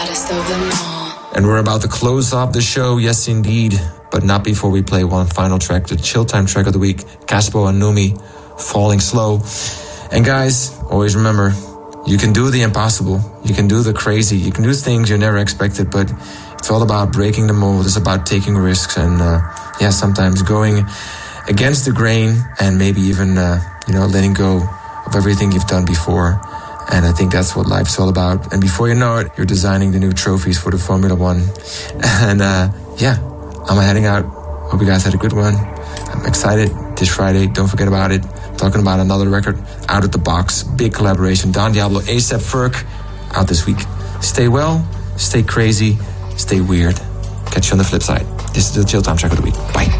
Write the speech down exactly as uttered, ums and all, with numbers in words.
And we're about to close off the show, yes indeed, but not before we play one final track, the Chill Time track of the week, Caspo and Numi, Falling Slow. And guys, always remember, you can do the impossible, you can do the crazy, you can do things you never expected, but it's all about breaking the mold, it's about taking risks and, uh, yeah, sometimes going against the grain and maybe even, uh, you know, letting go of everything you've done before. And I think that's what life's all about. And before you know it, you're designing the new trophies for the Formula One. And uh, yeah, I'm heading out. Hope you guys had a good one. I'm excited. This Friday, don't forget about it. Talking about another record, Out of the Box. Big collaboration. Don Diablo, A$AP Ferg, out this week. Stay well, stay crazy, stay weird. Catch you on the flip side. This is the Chill Time track of the week. Bye.